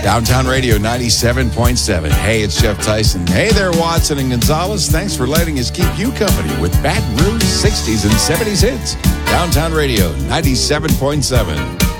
Downtown Radio 97.7. Hey, it's Jeff Tyson. Hey there, Watson and Gonzalez. Thanks for letting us keep you company with Baton Rouge 60s and 70s hits. Downtown Radio 97.7.